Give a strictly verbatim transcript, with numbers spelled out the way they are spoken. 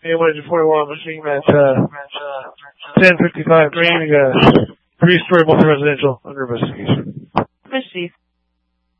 A one forty-one machine at uh, ten fifty-five Green, uh, three-story multi-residential under investigation.